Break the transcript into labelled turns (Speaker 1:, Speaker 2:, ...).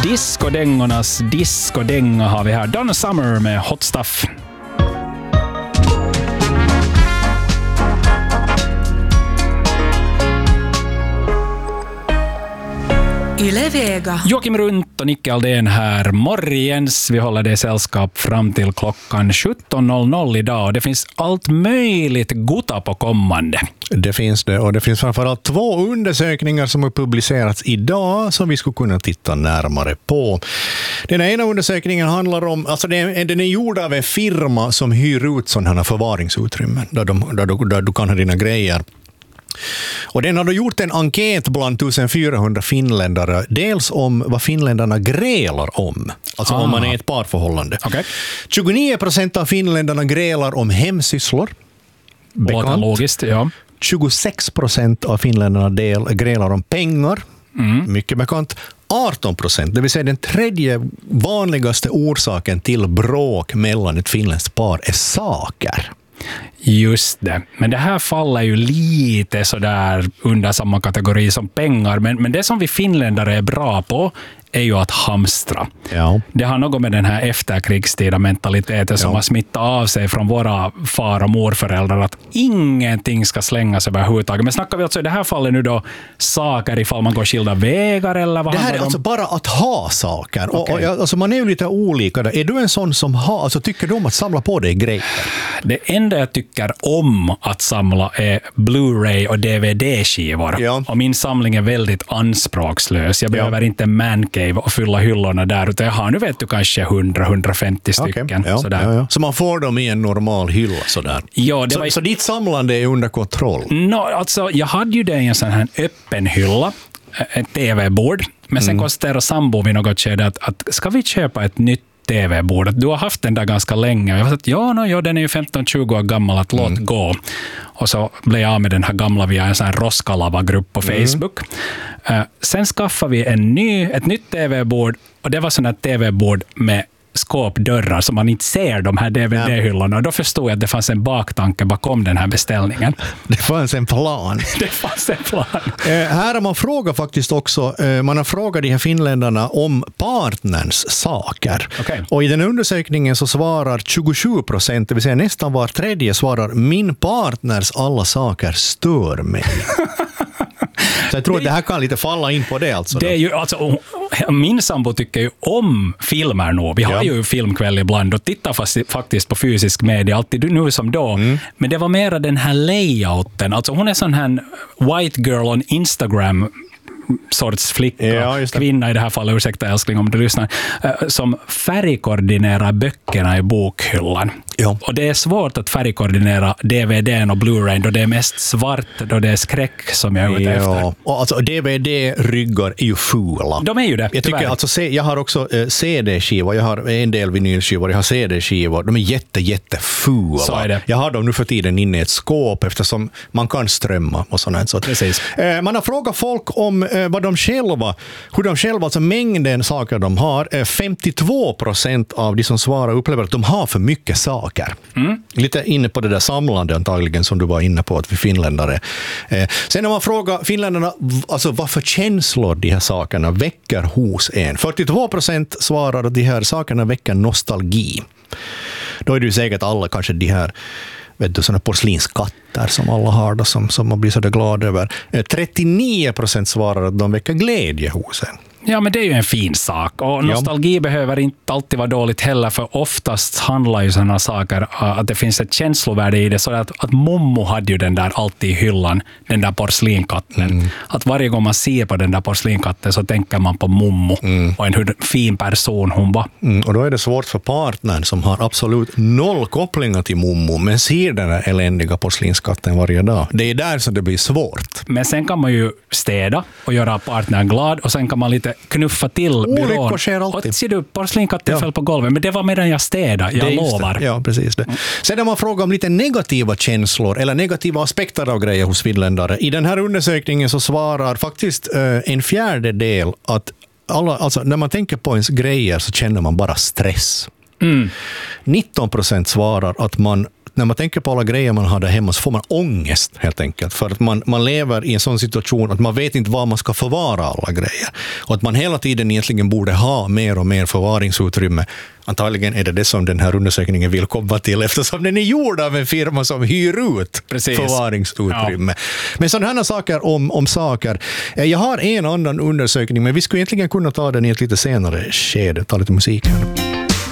Speaker 1: Diskodängornas diskodänga har vi här. Donna Summer med Hot Stuff.
Speaker 2: Yle Vega.
Speaker 1: Joakim Runt och Nicke Aldén här. Morgens, vi håller det sällskap fram till klockan 17.00 idag. Det finns allt möjligt goda på kommande.
Speaker 3: Det finns det, och det finns framförallt 2 undersökningar som har publicerats idag som vi skulle kunna titta närmare på. Den ena undersökningen handlar om, alltså den är gjord av en firma som hyr ut sådana här förvaringsutrymmen där du kan ha dina grejer. Och den har då gjort en enkät bland 1400 finländare, dels om vad finländarna grälar om, alltså om man är ett parförhållande.
Speaker 1: Okay.
Speaker 3: 29% av finländarna grälar om hemsysslor.
Speaker 1: Bekant. Logiskt, ja.
Speaker 3: 26% av finländarna grälar om pengar. Mycket bekant. 18%, det vill säga den tredje vanligaste orsaken till bråk mellan ett finländskt par är saker.
Speaker 1: Just det. Men det här faller ju lite så där under samma kategori som pengar. Men det som vi finländare är bra på är ju att hamstra.
Speaker 3: Ja.
Speaker 1: Det har något med den här efterkrigstida mentaliteten som har smittat av sig från våra far- och morföräldrar att ingenting ska slängas överhuvudtaget. Men snackar vi alltså i det här fallet nu då saker ifall man går skilda vägar eller vad?
Speaker 3: Det här är alltså bara att ha saker.
Speaker 1: Okay.
Speaker 3: Och alltså man är ju lite olika där. Är du en sån som har, alltså tycker du om att samla på dig grejer?
Speaker 1: Det enda jag tycker om att samla är Blu-ray och DVD-skivor.
Speaker 3: Ja.
Speaker 1: Och min samling är väldigt anspråkslös. Jag behöver inte mancave och fylla hyllorna där, utan jag har nu vet du kanske 100-150 stycken.
Speaker 3: Okay. Ja,
Speaker 1: sådär.
Speaker 3: ja. Så man får dem i en normal hylla sådär.
Speaker 1: Ja,
Speaker 3: Så ditt samlande är under kontroll?
Speaker 1: Alltså, jag hade ju det i en sån här öppen hylla, ett tv-bord, men sen konstaterade sambo vid något skede att ska vi köpa ett nytt tv-bordet? Du har haft den där ganska länge. Jag har sagt, ja, den är ju 15-20 år gammal, att låt gå. Och så blev jag av med den här gamla via en sån här Roskalava-grupp på Facebook. Sen skaffade vi ett nytt tv-bord, och det var sån här tv-bord med skåpdörrar så man inte ser de här DVD-hyllorna. Och då förstod jag att det fanns en baktanke bakom den här beställningen.
Speaker 3: Det fanns en plan.
Speaker 1: Det fanns en plan.
Speaker 3: Här har man frågat faktiskt också, man har frågat de här finländarna om partners saker.
Speaker 1: Okay.
Speaker 3: Och i den undersökningen så svarar 27%, det vill säga nästan var tredje svarar min partners alla saker stör mig. Så jag tror att det här kan lite falla in på det alltså.
Speaker 1: Det är ju, alltså, min sambo tycker ju om filmer nu. Vi har ju filmkväll ibland och tittar faktiskt på fysisk media, alltid nu som då. Men det var mera den här layouten. Alltså hon är sån här white girl on Instagram sorts flicka, kvinna i det här fallet, ursäkta älskling om du lyssnar, som färgkoordinerar böckerna i bokhyllan. Ja. Och det är svårt att färgkoordinera DVDn och Blu-ray då det är mest svart, då det är skräck som jag är ute efter.
Speaker 3: Och alltså DVD-ryggar är ju fula.
Speaker 1: De är ju det,
Speaker 3: jag tycker, alltså, jag har också CD-skivor, jag har en del vinylskivor, jag har CD-skivor, de är jättefula.
Speaker 1: Så är det.
Speaker 3: Jag har dem nu för tiden inne i ett skåp eftersom man kan strömma och sånt. Så.
Speaker 1: Precis.
Speaker 3: Man har frågat folk om hur de själva, alltså mängden saker de har. 52% av de som svarar upplever att de har för mycket saker. Lite inne på det där samlande antagligen som du var inne på att vi finländare. Sen när man frågar finländarna alltså vad för känslor de här sakerna väcker hos en. 42% svarar att de här sakerna väcker nostalgi. Då är det ju säkert alla kanske de här sådana porslinskatter som alla har då, som man blir så glad över. 39% svarar att de väcker glädje hos en.
Speaker 1: Ja, men det är ju en fin sak. Och nostalgi behöver inte alltid vara dåligt heller, för oftast handlar ju sådana saker att det finns ett känslovärde i det. Så att Mommo hade ju den där alltid i hyllan, den där porslinkatten. Att varje gång man ser på den där porslinkatten så tänker man på Mommo och hur fin person hon var.
Speaker 3: Och då är det svårt för partnern som har absolut noll kopplingar till Mommo men ser den där eländiga porslinskatten varje dag. Det är där som det blir svårt.
Speaker 1: Men sen kan man ju städa och göra partnern glad, och sen kan man lite knuffa till byrån.
Speaker 3: Olyckor sker alltid.
Speaker 1: Och ser du, porslinkatten föll på golvet. Men det var medan jag städade, jag lovar.
Speaker 3: Ja, precis det. Sen har man frågat om lite negativa känslor eller negativa aspekter av grejer hos finländare. I den här undersökningen så svarar faktiskt en fjärdedel att alltså, när man tänker på ens grejer så känner man bara stress. 19% svarar att man när man tänker på alla grejer man har där hemma så får man ångest helt enkelt. För att man lever i en sån situation att man vet inte var man ska förvara alla grejer. Och att man hela tiden egentligen borde ha mer och mer förvaringsutrymme. Antagligen är det som den här undersökningen vill komma till, eftersom den är gjord av en firma som hyr ut förvaringsutrymme. Ja. Men sådana här saker om saker. Jag har en annan undersökning, men vi skulle egentligen kunna ta den i ett lite senare skede. Ta lite musik här.